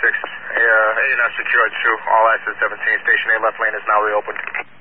A&S secured through all access 17. Station A left lane is now reopened.